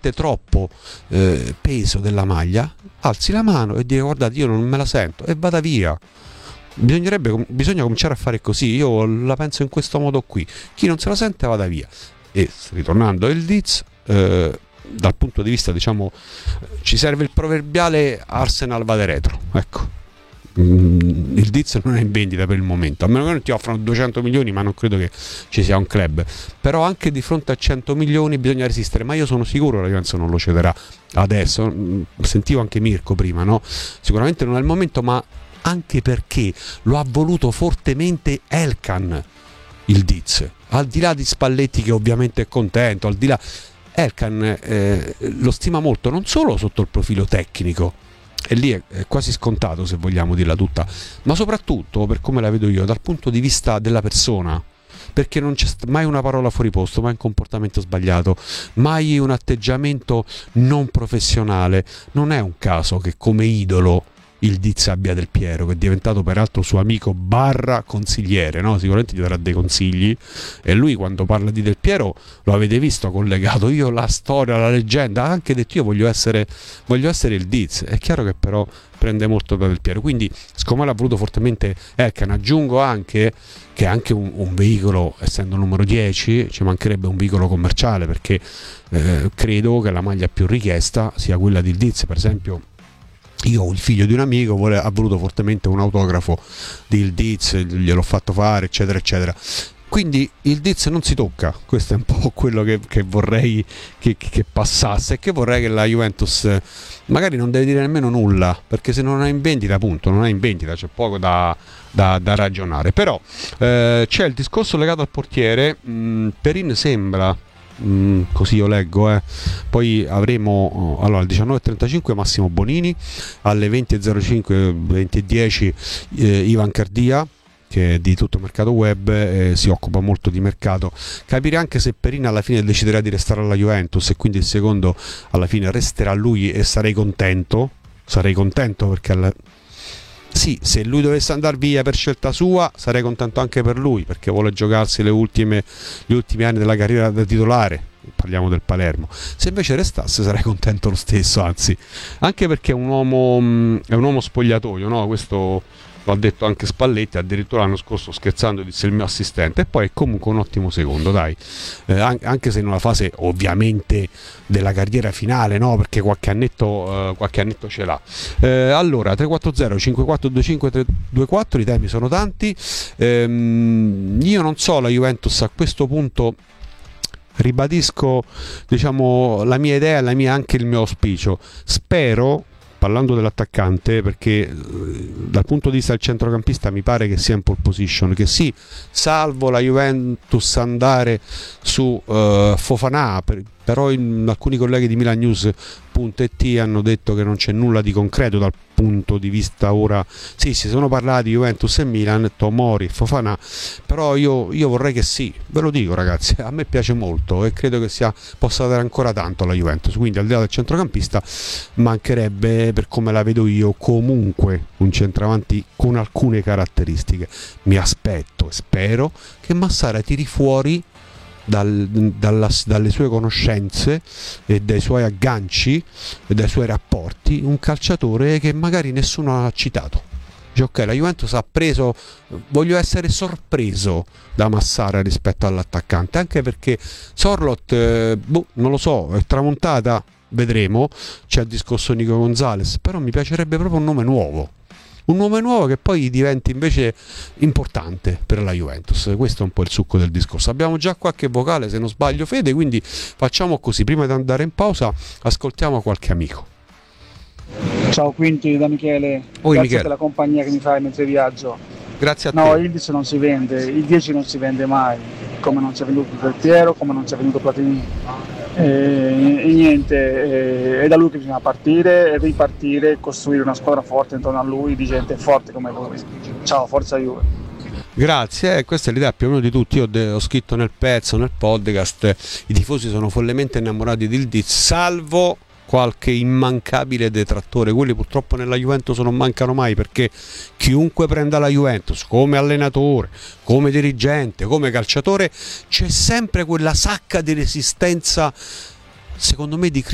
sente troppo peso della maglia, alzi la mano e dire guardate, io non me la sento, e vada via. Bisogna cominciare a fare così. Io la penso in questo modo qui: chi non se la sente vada via. E ritornando al Leeds, dal punto di vista, diciamo, ci serve il proverbiale Arsenal vade retro, ecco. Il Leeds non è in vendita per il momento, a meno che non ti offrano 200 milioni, ma non credo che ci sia un club. Però anche di fronte a 100 milioni bisogna resistere, ma io sono sicuro che la Juventus non lo cederà adesso. Sentivo anche Mirko prima, no? Sicuramente non è il momento, ma anche perché lo ha voluto fortemente Elkan, il Leeds, al di là di Spalletti che ovviamente è contento, al di là, Elkan lo stima molto, non solo sotto il profilo tecnico, e lì è quasi scontato se vogliamo dirla tutta, ma soprattutto, per come la vedo io, dal punto di vista della persona, perché non c'è mai una parola fuori posto, mai un comportamento sbagliato, mai un atteggiamento non professionale. Non è un caso che come idolo il Diz abbia Del Piero, che è diventato peraltro suo amico barra consigliere, no? Sicuramente gli darà dei consigli, e lui quando parla di Del Piero, lo avete visto, collegato io la storia, la leggenda, ha anche detto io voglio essere il Diz. È chiaro che però prende molto da Del Piero, quindi siccome l'ha voluto fortemente Elkan, aggiungo anche che è anche un veicolo, essendo numero 10 ci mancherebbe un veicolo commerciale, perché credo che la maglia più richiesta sia quella del Diz. Per esempio, io ho il figlio di un amico, ha voluto fortemente un autografo del Diz, gliel'ho fatto fare, eccetera eccetera. Quindi il Diz non si tocca. Questo è un po' quello che vorrei che passasse, e che vorrei che la Juventus magari non deve dire nemmeno nulla, perché se non è in vendita, appunto, non è in vendita, c'è poco da ragionare. Però c'è il discorso legato al portiere. Perin sembra, così io leggo, poi avremo allora alle 19.35 Massimo Bonini, alle 20.05 20.10 Ivan Cardia, che di tutto mercato web si occupa molto di mercato. Capire anche se Perin alla fine deciderà di restare alla Juventus, e quindi il secondo alla fine resterà lui, e sarei contento perché sì, se lui dovesse andare via per scelta sua sarei contento anche per lui, perché vuole giocarsi gli ultimi anni della carriera da titolare, parliamo del Palermo. Se invece restasse sarei contento lo stesso, anzi, anche perché è un uomo spogliatoio, no? Questo lo ha detto anche Spalletti, addirittura l'anno scorso scherzando disse il mio assistente, e poi è comunque un ottimo secondo, dai, anche se in una fase ovviamente della carriera finale, no? Perché qualche annetto ce l'ha. Allora 340 5425 324, i temi sono tanti. Io non so, la Juventus a questo punto, ribadisco, diciamo, la mia idea, anche il mio auspicio. Spero, parlando dell'attaccante, perché dal punto di vista del centrocampista mi pare che sia in pole position, che sì, salvo la Juventus andare su Fofana, però alcuni colleghi di MilanNews.it hanno detto che non c'è nulla di concreto dal punto di vista ora. Sì, si sono parlati di Juventus e Milan, Tomori e Fofana, però io vorrei che sì, ve lo dico ragazzi, a me piace molto e credo che possa dare ancora tanto alla Juventus. Quindi al di là del centrocampista mancherebbe, per come la vedo io, comunque un centravanti con alcune caratteristiche. Mi aspetto e spero che Massara tiri fuori dalle sue conoscenze e dai suoi agganci e dai suoi rapporti un calciatore che magari nessuno ha citato. Dice, ok, la Juventus ha preso, voglio essere sorpreso da Massara rispetto all'attaccante, anche perché Sorloth non lo so, è tramontata, vedremo. C'è il discorso Nico Gonzalez, però mi piacerebbe proprio un nome nuovo che poi diventi invece importante per la Juventus. Questo è un po' il succo del discorso. Abbiamo già qualche vocale, se non sbaglio, Fede, quindi facciamo così: prima di andare in pausa ascoltiamo qualche amico. Ciao Quinti, da Michele. Grazie per la compagnia che mi fai mentre viaggio. Grazie a te. No, il 10 non si vende, il 10 non si vende mai, come non si è venduto Del Piero, come non si è venduto Platini. E niente, è da lui che bisogna partire e ripartire e costruire una squadra forte intorno a lui, di gente forte come lui. Ciao, forza Juve. Grazie, questa è l'idea più o meno di tutti. Io ho scritto nel pezzo, nel podcast, i tifosi sono follemente innamorati del Diz, salvo qualche immancabile detrattore. Quelli purtroppo nella Juventus non mancano mai, perché chiunque prenda la Juventus come allenatore, come dirigente, come calciatore, c'è sempre quella sacca di resistenza, secondo me, di